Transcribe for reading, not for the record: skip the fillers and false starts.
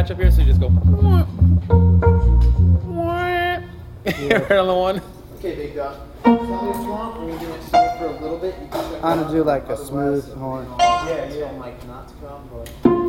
patch up here, so you just go. Right on the one. Okay, big dog. Tell me what you want. We're gonna do it smooth for a little bit. You can I'm gonna do like a smooth horn. Yeah. Tell Mike not to come, but.